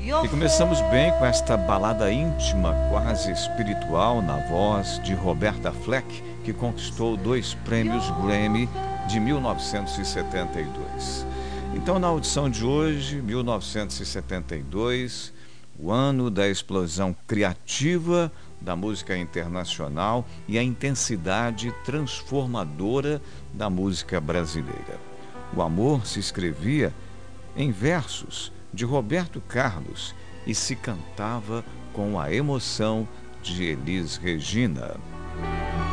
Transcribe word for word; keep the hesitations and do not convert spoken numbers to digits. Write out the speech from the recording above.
E começamos bem com esta balada íntima, quase espiritual, na voz de Roberta Fleck, que conquistou dois prêmios Grammy de mil novecentos e setenta e dois. Então, na audição de hoje, mil novecentos e setenta e dois, o ano da explosão criativa da música internacional e a intensidade transformadora da música brasileira. O amor se escrevia em versos de Roberto Carlos e se cantava com a emoção de Elis Regina.